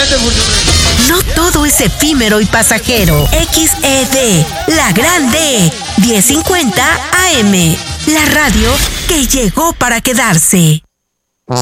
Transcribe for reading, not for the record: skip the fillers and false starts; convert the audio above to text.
Gracias por su... No todo es efímero y pasajero. XED, la grande, 1050 AM. La radio que llegó para quedarse.